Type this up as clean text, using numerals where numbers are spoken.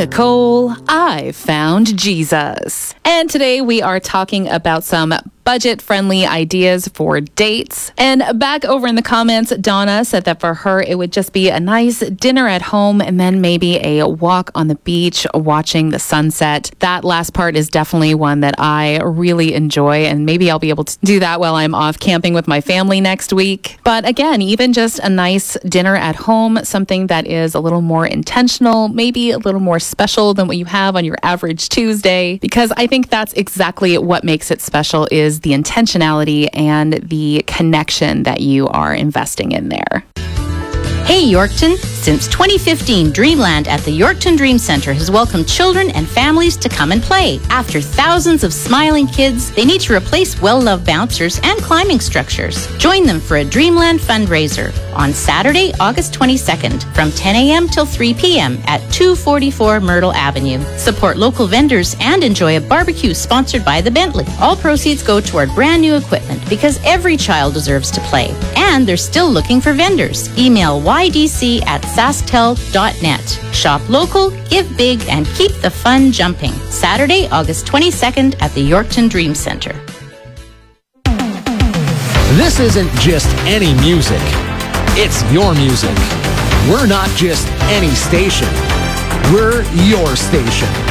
Nicole, I found Jesus. And today we are talking about some budget-friendly ideas for dates. And back over in the comments, Donna said that for her, it would just be a nice dinner at home and then maybe a walk on the beach watching the sunset. That last part is definitely one that I really enjoy, and maybe I'll be able to do that while I'm off camping with my family next week. But again, even just a nice dinner at home, something that is a little more intentional, maybe a little more special than what you have on your average Tuesday, because I think that's exactly what makes it special is the intentionality and the connection that you are investing in there. Hey Yorkton! Since 2015, Dreamland at the Yorkton Dream Center has welcomed children and families to come and play. After thousands of smiling kids, they need to replace well-loved bouncers and climbing structures. Join them for a Dreamland fundraiser on Saturday, August 22nd from 10 a.m. till 3 p.m. at 244 Myrtle Avenue. Support local vendors and enjoy a barbecue sponsored by the Bentley. All proceeds go toward brand new equipment because every child deserves to play. And they're still looking for vendors. Email ydc@sasktel.net. Shop local, give big, and keep the fun jumping. Saturday, August 22nd at the Yorkton Dream Center. This isn't just any music. It's your music. We're not just any station. We're your station.